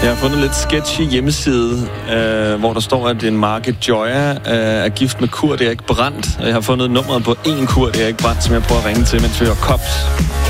Jeg har fundet lidt sketchy hjemmeside, hvor der står, at en Margit Joya er gift med Kurt Erik Brandt. Jeg har fundet nummeret på en Kurt Erik Brandt, som jeg prøver at ringe til, mens vi hører Cops.